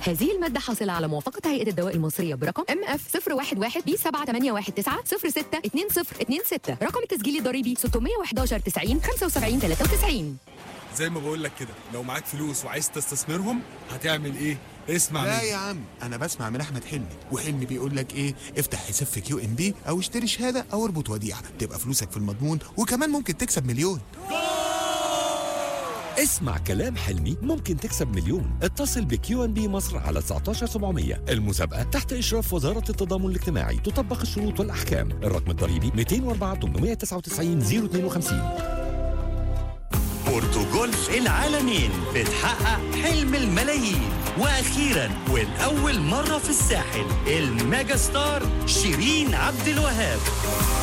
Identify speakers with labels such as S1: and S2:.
S1: هذه المادة حاصلة على موافقة هيئة الدواء المصرية برقم MF 011 B7819 062026. رقم التسجيل الضريبي 611 90 75 93.
S2: زي ما بقول لك كده، لو معاك فلوس وعايز تستثمرهم هتعمل ايه؟ اسمع
S3: لا
S2: مني.
S3: يا عم، انا بسمع من احمد حلمي، وحلمي بيقول لك ايه؟ افتح حساب في QNB او اشتري شهاده او اربط وديعه، تبقى فلوسك في المضمون وكمان ممكن تكسب مليون.
S4: اسمع كلام حلمي، ممكن تكسب مليون. اتصل بQNB مصر على 19700. المسابقة تحت إشراف وزارة التضامن الاجتماعي، تطبق الشروط والأحكام. الرقم الضريبي 204 899 052.
S5: بورتوجولف العالمين بتحقق حلم الملايين، واخيرا والاول مره في الساحل الميجا ستار شيرين عبد الوهاب.